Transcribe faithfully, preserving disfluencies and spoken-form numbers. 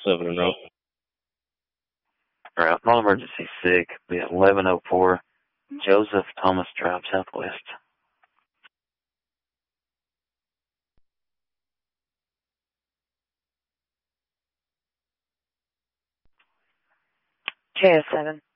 seven and oh. All right, call emergency sick. Be at eleven oh four Joseph Thomas Drive Southwest. K S seven.